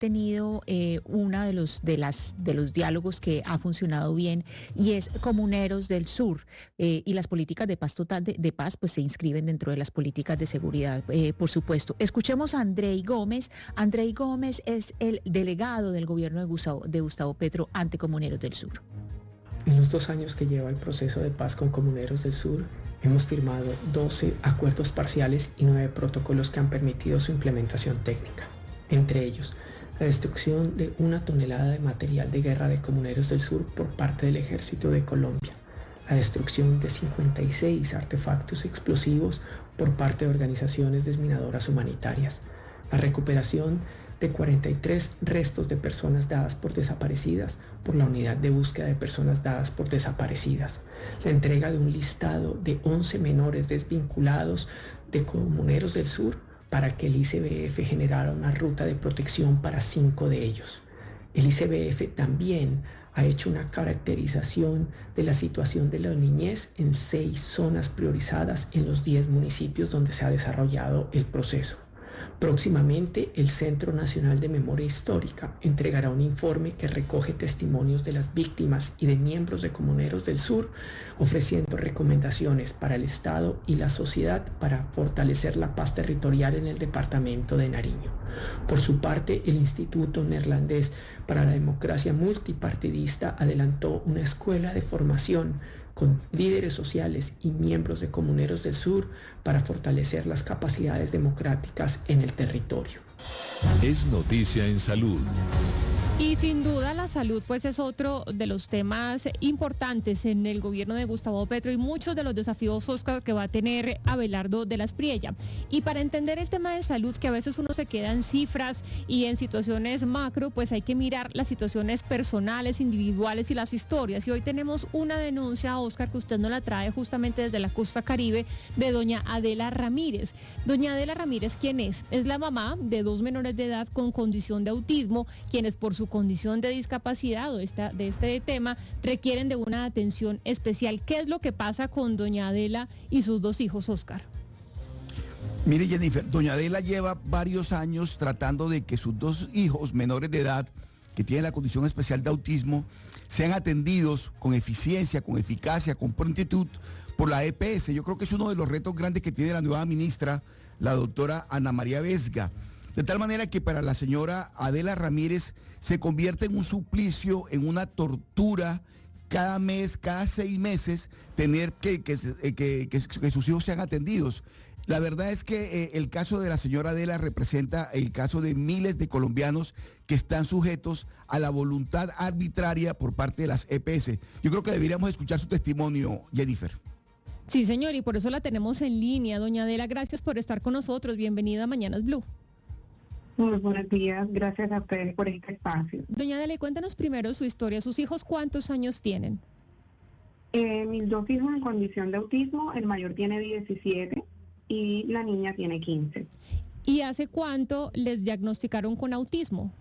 tenido una de los diálogos que ha funcionado bien, y es Comuneros del Sur, y las políticas de paz total de paz pues se inscriben dentro de las políticas de seguridad, por supuesto. Escuchemos a Andrei Gómez. Andrei Gómez es el delegado del gobierno de Gustavo Petro ante Comuneros del Sur. En los 2 años que lleva el proceso de paz con Comuneros del Sur, hemos firmado 12 acuerdos parciales y 9 protocolos que han permitido su implementación técnica. Entre ellos, la destrucción de 1 tonelada de material de guerra de Comuneros del Sur por parte del Ejército de Colombia, la destrucción de 56 artefactos explosivos por parte de organizaciones desminadoras humanitarias, la recuperación de 43 restos de personas dadas por desaparecidas por la Unidad de Búsqueda de Personas Dadas por Desaparecidas, la entrega de un listado de 11 menores desvinculados de Comuneros del Sur para que el ICBF generara una ruta de protección para 5 de ellos. El ICBF también ha hecho una caracterización de la situación de la niñez en 6 zonas priorizadas en los 10 municipios donde se ha desarrollado el proceso. Próximamente, el Centro Nacional de Memoria Histórica entregará un informe que recoge testimonios de las víctimas y de miembros de Comuneros del Sur, ofreciendo recomendaciones para el Estado y la sociedad para fortalecer la paz territorial en el departamento de Nariño. Por su parte, el Instituto Neerlandés para la Democracia Multipartidista adelantó una escuela de formación con líderes sociales y miembros de Comuneros del Sur para fortalecer las capacidades democráticas en el territorio. Es noticia en salud. Y sin duda la salud pues es otro de los temas importantes en el gobierno de Gustavo Petro y muchos de los desafíos, Oscar, que va a tener Abelardo de la Espriella. Y para entender el tema de salud, que a veces uno se queda en cifras y en situaciones macro, pues hay que mirar las situaciones personales, individuales y las historias. Y hoy tenemos una denuncia, Oscar, que usted nos la trae justamente desde la costa Caribe, de doña Adela Ramírez. Doña Adela Ramírez, ¿quién es? Es la mamá de 2 menores de edad con condición de autismo, quienes por su condición de discapacidad o de este tema requieren de una atención especial. ¿Qué es lo que pasa con doña Adela y sus 2 hijos, Oscar? Mire, Jennifer, doña Adela lleva varios años tratando de que sus 2 hijos menores de edad que tienen la condición especial de autismo sean atendidos con eficiencia, con eficacia, con prontitud por la EPS. Yo creo que es uno de los retos grandes que tiene la nueva ministra, la doctora Ana María Vesga. De tal manera que para la señora Adela Ramírez se convierte en un suplicio, en una tortura, cada mes, cada 6 meses, tener que sus hijos sean atendidos. La verdad es que el caso de la señora Adela representa el caso de miles de colombianos que están sujetos a la voluntad arbitraria por parte de las EPS. Yo creo que deberíamos escuchar su testimonio, Jennifer. Sí, señor, y por eso la tenemos en línea. Doña Adela, gracias por estar con nosotros. Bienvenida a Mañanas Blue. Muy buenos días, gracias a ustedes por este espacio. Doña Adela, cuéntanos primero su historia. ¿Sus hijos cuántos años tienen? Mis 2 hijos en condición de autismo, el mayor tiene 17 y la niña tiene 15. ¿Y hace cuánto les diagnosticaron con autismo?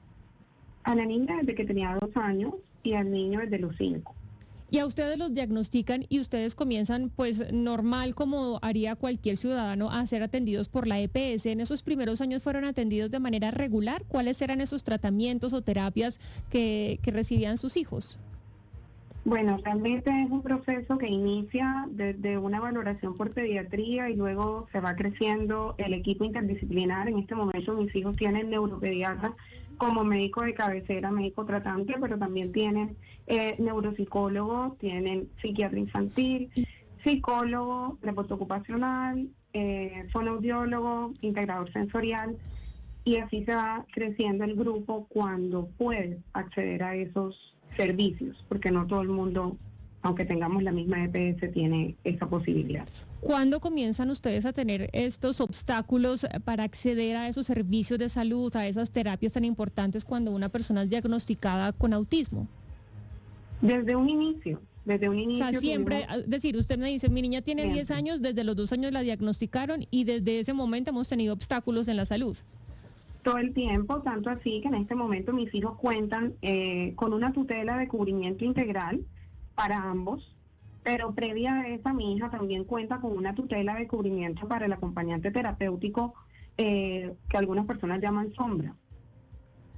A la niña desde que tenía 2 años y al niño desde los 5. Y a ustedes los diagnostican y ustedes comienzan, pues normal como haría cualquier ciudadano, a ser atendidos por la EPS. ¿En esos primeros años fueron atendidos de manera regular? ¿Cuáles eran esos tratamientos o terapias que recibían sus hijos? Bueno, realmente es un proceso que inicia desde una valoración por pediatría y luego se va creciendo el equipo interdisciplinar. En este momento mis hijos tienen neuropediatra como médico de cabecera, médico tratante, pero también tienen neuropsicólogo, tienen psiquiatra infantil, psicólogo, terapeuta ocupacional, fonoaudiólogo, integrador sensorial, y así se va creciendo el grupo cuando puede acceder a esos servicios, porque no todo el mundo, aunque tengamos la misma EPS, tiene esa posibilidad. ¿Cuándo comienzan ustedes a tener estos obstáculos para acceder a esos servicios de salud, a esas terapias tan importantes cuando una persona es diagnosticada con autismo? Desde un inicio. O sea, siempre, es decir, usted me dice, mi niña tiene 10 años, desde los 2 años la diagnosticaron y desde ese momento hemos tenido obstáculos en la salud. Todo el tiempo, tanto así que en este momento mis hijos cuentan con una tutela de cubrimiento integral para ambos, pero previa a esa mi hija también cuenta con una tutela de cubrimiento para el acompañante terapéutico que algunas personas llaman sombra.